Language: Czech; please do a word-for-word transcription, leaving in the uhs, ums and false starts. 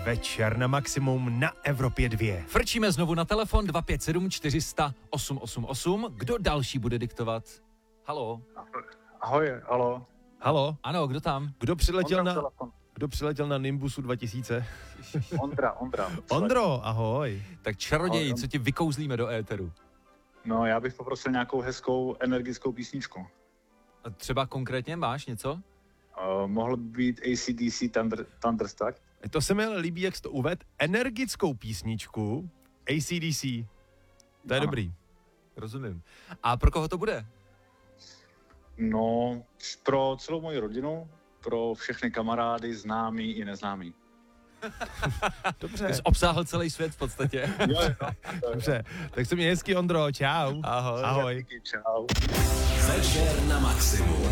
Večer na maximum na Evropě dva. Frčíme znovu na telefon dva pět sedm čtyři sta osm osm osm. Kdo další bude diktovat? Halo? Ahoj, halo. Halo? Ano, kdo tam? Kdo přiletěl Ondra na, telefon. kdo přiletěl na Nimbusu dva tisíce? Ondra, Ondra. Ondro, ahoj. Tak čaroděj, Ahoj. co ti vykouzlíme do éteru? No, já bych poprosil nějakou hezkou, energickou písničku. A třeba konkrétně máš něco? Uh, mohl by být A C D C Thunder, Thunderstruck. To se mi ale líbí, jak jsi to uvedl. Energickou písničku A C D C. To je Ano. dobrý. Rozumím. A pro koho to bude? No, pro celou moji rodinu, pro všechny kamarády, známí i neznámí. Dobře, Ty jsi obsáhl celý svět v podstatě. Jo, jo. dobře. Tak se mě hezky, Ondro, čau. Ahoj. Ahoj. Díky, čau. Večer na maximum.